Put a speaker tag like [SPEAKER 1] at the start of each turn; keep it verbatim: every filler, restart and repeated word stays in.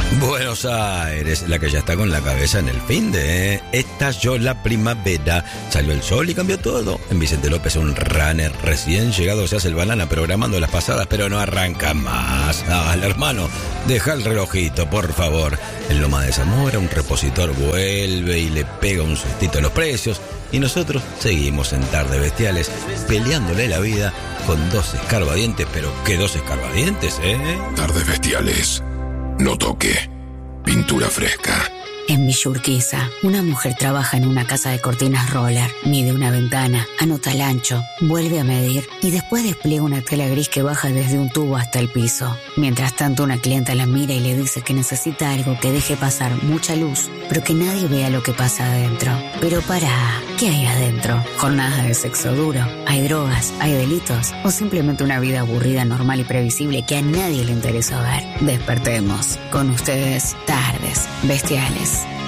[SPEAKER 1] Buenos Aires, la que ya está con la cabeza en el finde, ¿eh? Estalló la primavera, salió el sol y cambió todo. En Vicente López, un runner recién llegado se hace el banana programando las pasadas, pero no arranca más. Dale, hermano, deja el relojito, por favor. En Loma de Zamora, un repositor vuelve y le pega un sustito a los precios. Y nosotros seguimos en Tardes Bestiales, peleándole la vida con dos escarbadientes, pero ¿qué dos escarbadientes, eh?
[SPEAKER 2] Tardes Bestiales. No toque. Pintura fresca.
[SPEAKER 3] En Villa Urquiza, una mujer trabaja en una casa de cortinas roller, mide una ventana, anota el ancho, vuelve a medir y después despliega una tela gris que baja desde un tubo hasta el piso. Mientras tanto, una clienta la mira y le dice que necesita algo que deje pasar mucha luz, pero que nadie vea lo que pasa adentro. Pero para, ¿qué hay adentro? Jornadas de sexo duro, hay drogas, hay delitos o simplemente una vida aburrida, normal y previsible que a nadie le interesa ver. Despertemos. Con ustedes, Tardes Bestiales.